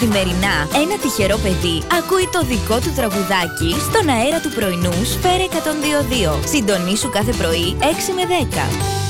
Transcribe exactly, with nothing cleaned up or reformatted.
Καθημερινά ένα τυχερό παιδί ακούει το δικό του τραγουδάκι στον αέρα του πρωινού Σφαίρα εκατόν δύο κόμμα δύο. Συντονίσου κάθε πρωί έξι με δέκα.